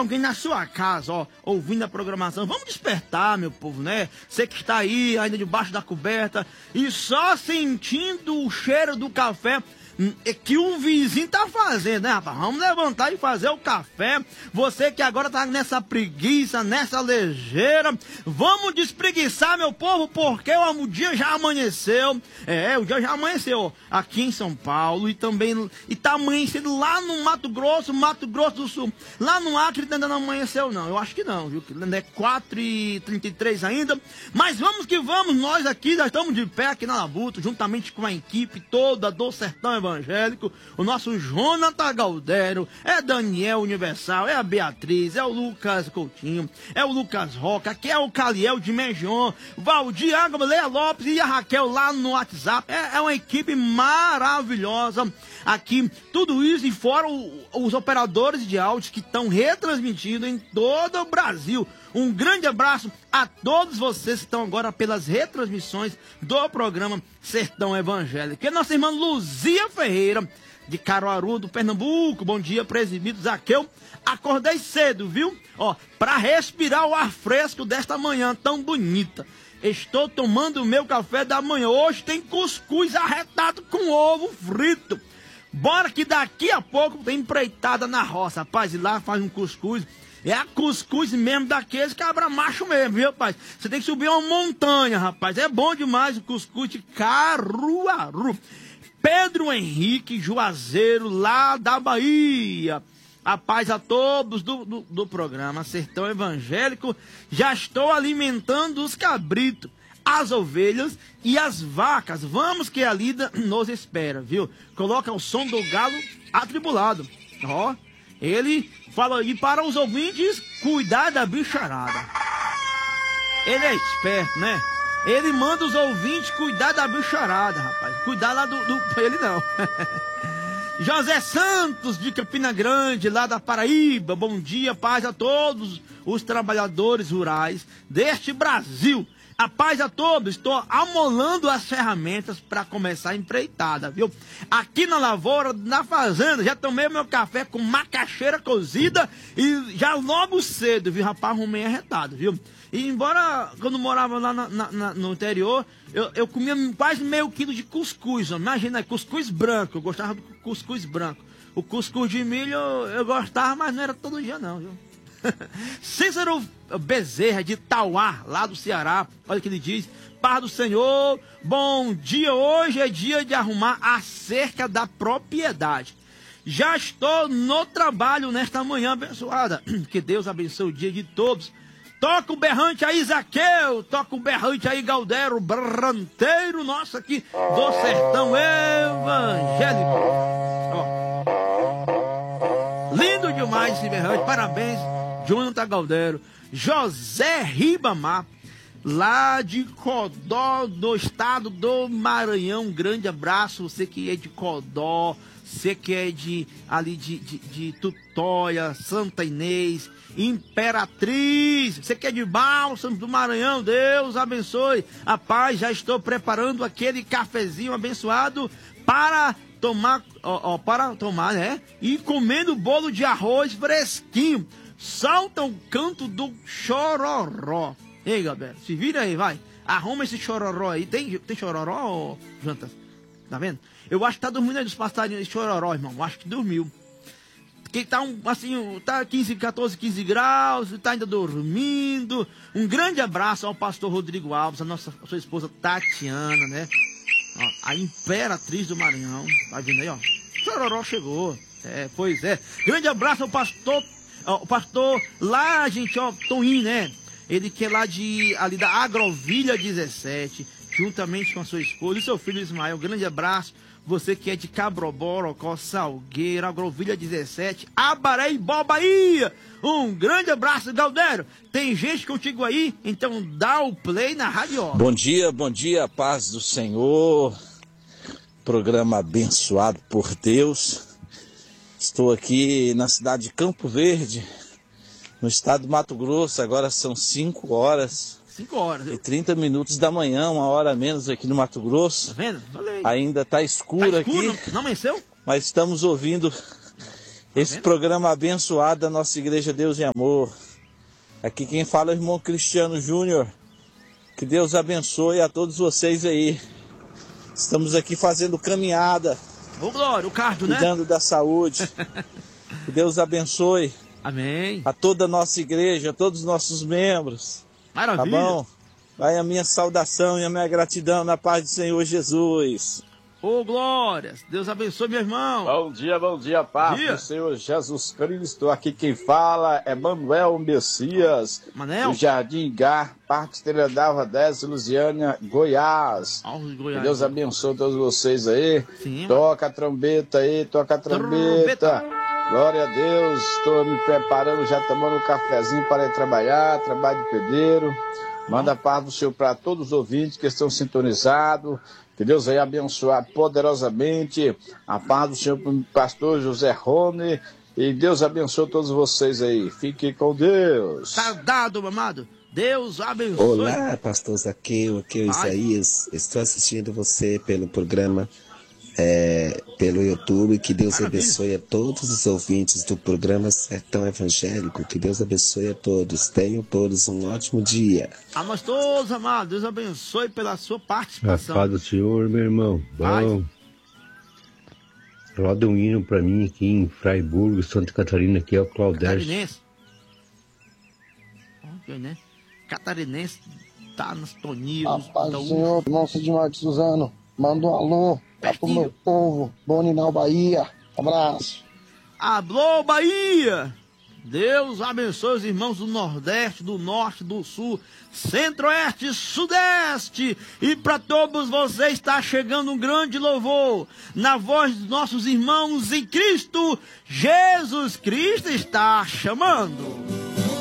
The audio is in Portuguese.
alguém na sua casa, ó, ouvindo a programação. Vamos despertar, meu povo, né? Você que está aí, ainda debaixo da coberta, e só sentindo o cheiro do café que um vizinho tá fazendo, né, rapaz? Vamos levantar e fazer o café. Você que agora tá nessa preguiça, nessa lejeira, vamos despreguiçar, meu povo, porque o dia já amanheceu. O dia já amanheceu aqui em São Paulo e também tá amanhecendo lá no Mato Grosso do Sul. Lá no Acre ainda não amanheceu, não. Eu acho que não, viu? Ainda é 4h33 ainda. Mas vamos que vamos, nós aqui já estamos de pé aqui na Labuto, juntamente com a equipe toda do Sertão Evangélico, o nosso Jonathan Galdero, é Daniel Universal, é a Beatriz, é o Lucas Coutinho, é o Lucas Roca, aqui é o Caliel de Mejon, Valdir Água, Leia Lopes e a Raquel lá no WhatsApp. É uma equipe maravilhosa aqui, tudo isso e fora os operadores de áudio que estão retransmitindo em todo o Brasil. Um grande abraço a todos vocês que estão agora pelas retransmissões do programa Sertão Evangélico. E a nossa irmã Luzia Ferreira, de Caruaru, do Pernambuco. Bom dia, presbítero Zaqueu. Acordei cedo, viu? Ó, para respirar o ar fresco desta manhã tão bonita. Estou tomando o meu café da manhã. Hoje tem cuscuz arretado com ovo frito. Bora que daqui a pouco tem empreitada na roça, rapaz. E lá faz um cuscuz. É a cuscuz mesmo daqueles cabra macho mesmo, viu, rapaz? Você tem que subir uma montanha, rapaz. É bom demais o cuscuz de Caruaru. Pedro Henrique Juazeiro, lá da Bahia. A paz a todos do programa Sertão Evangélico. Já estou alimentando os cabritos, as ovelhas e as vacas. Vamos que a lida nos espera, viu? Coloca o som do galo atribulado. Ó, ele fala aí para os ouvintes cuidar da bicharada. Ele é esperto, né? Ele manda os ouvintes cuidar da bicharada, rapaz. Cuidar lá do ele não. José Santos, de Campina Grande, lá da Paraíba. Bom dia, paz a todos os trabalhadores rurais deste Brasil. A paz a todos, estou amolando as ferramentas para começar a empreitada, viu? Aqui na lavoura, na fazenda, já tomei meu café com macaxeira cozida e já logo cedo, viu, rapaz, arrumei arretado, viu? E embora, quando morava lá no interior, eu comia quase meio quilo de cuscuz, ó. Imagina, cuscuz branco, eu gostava do cuscuz branco. O cuscuz de milho eu gostava, mas não era todo dia não, viu? Cícero Bezerra, de Tauá, lá do Ceará, olha o que ele diz: paz do Senhor, bom dia, hoje é dia de arrumar a cerca da propriedade. Já estou no trabalho nesta manhã abençoada, que Deus abençoe o dia de todos. Toca o berrante aí, Zaqueu, toca o berrante aí, Galdero, berranteiro nosso aqui do Sertão Evangélico. Ó. Lindo demais esse berrante, parabéns, Jonathan Galdero. José Ribamar, lá de Codó, do estado do Maranhão. Um grande abraço, você que é de Codó, você que é de Tutóia, Santa Inês, Imperatriz, você que é de Bálsamo do Maranhão, Deus abençoe. A paz, já estou preparando aquele cafezinho abençoado para tomar, né? E comendo bolo de arroz fresquinho. Salta o canto do chororó. Ei, Gabriel, se vira aí, vai. Arruma esse chororó aí. Tem chororó, Jantas? Tá vendo? Eu acho que tá dormindo aí dos passarinhos de chororó, irmão. Eu acho que dormiu. Que tá tá 14, 15 graus, tá ainda dormindo. Um grande abraço ao pastor Rodrigo Alves, a sua esposa Tatiana, né? Ó, a Imperatriz do Maranhão. Tá vendo aí, ó? Chororó chegou. Pois é. Grande abraço ao pastor. O pastor lá, gente, ó, Toninho, né? Ele que é lá ali da Agrovilha 17, juntamente com a sua esposa e seu filho Ismael. Grande abraço. Você que é de Cabroborocó, Salgueiro, Agrovilha 17, Abareibó, Bahia. Um grande abraço, Galdero. Tem gente contigo aí? Então dá o play na Rádio Hora. Bom dia, paz do Senhor. Programa abençoado por Deus. Estou aqui na cidade de Campo Verde, no estado do Mato Grosso. Agora são 5 horas. 5 horas. E 30 minutos da manhã, 1 hora a menos aqui no Mato Grosso. Tá vendo? Falei. Ainda está escuro, aqui. Não amanheceu? Mas estamos ouvindo esse programa abençoado da nossa igreja Deus e Amor. Aqui quem fala é o irmão Cristiano Júnior. Que Deus abençoe a todos vocês aí. Estamos aqui fazendo caminhada. Ô, Glória, o cardio, né? Cuidando da saúde. Que Deus abençoe. Amém. A toda a nossa igreja, a todos os nossos membros. Maravilha. Tá bom? Vai a minha saudação e a minha gratidão na paz do Senhor Jesus. Ô, glórias. Deus abençoe, meu irmão. Bom dia, paz do Senhor Jesus Cristo. Aqui quem fala é Manuel Messias, do Jardim Gar, Parque Estrela d'Alva 10, Lusiânia, Goiás. Que Deus abençoe todos vocês aí. Sim, toca a trombeta aí, toca a trombeta. Glória a Deus, estou me preparando, já tomando um cafezinho para ir trabalhar, trabalho de pedreiro. Manda a paz do Senhor para todos os ouvintes que estão sintonizados. Que Deus vai abençoar poderosamente. A paz do Senhor para o pastor José Rony. E Deus abençoe todos vocês aí. Fiquem com Deus. Tá dado, mamado. Deus abençoe. Olá, pastor Zaqueu, aqui é o Isaías. Estou assistindo você pelo programa, pelo YouTube. Que Deus abençoe a todos os ouvintes do programa Sertão Evangélico. Que Deus abençoe a todos. Tenham todos um ótimo dia. A nós todos, amados. Deus abençoe pela sua participação. A paz do Senhor, meu irmão. Bom. Roda um hino pra mim aqui em Fraiburgo, Santa Catarina, que é o Claudércio. Catarinense. Ok, né? Catarinense tá nos toninhos. A paz do Senhor, irmão Sidmar de Suzano. Manda um alô para o meu povo. Boninal, Bahia. Abraço. Alô, Bahia! Deus abençoe os irmãos do Nordeste, do Norte, do Sul, Centro-Oeste, Sudeste. E para todos vocês está chegando um grande louvor na voz dos nossos irmãos em Cristo. Jesus Cristo está chamando.